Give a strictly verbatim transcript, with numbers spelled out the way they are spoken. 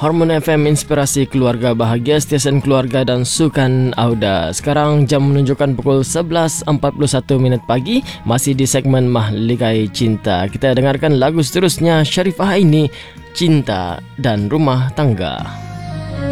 Hormon F M, inspirasi keluarga bahagia, stesen keluarga dan sukan Auda. Sekarang jam menunjukkan pukul sebelas empat puluh satu minit pagi. Masih di segmen Mahligai Cinta. Kita dengarkan lagu seterusnya Sharifah Aini, Cinta dan Rumah Tangga.